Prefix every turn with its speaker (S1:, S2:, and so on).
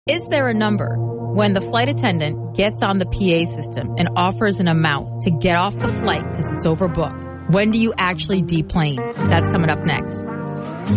S1: Is there a number when the flight attendant gets on the PA system and offers an amount to get off the flight because it's overbooked? When do you actually deplane? That's coming up next.